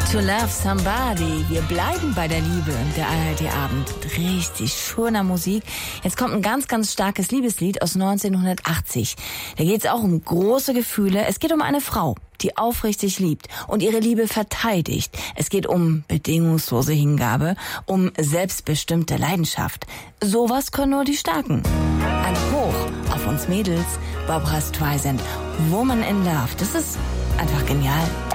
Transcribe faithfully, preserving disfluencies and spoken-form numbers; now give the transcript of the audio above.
To Love Somebody. Wir bleiben bei der Liebe. Der A R D-Abend. Richtig schöner Musik. Jetzt kommt ein ganz, ganz starkes Liebeslied aus neunzehnhundertachtzig. Da geht es auch um große Gefühle. Es geht um eine Frau, die aufrichtig liebt und ihre Liebe verteidigt. Es geht um bedingungslose Hingabe, um selbstbestimmte Leidenschaft. Sowas können nur die Starken. Ein Hoch auf uns Mädels. Barbra Streisand. Woman in Love. Das ist einfach genial.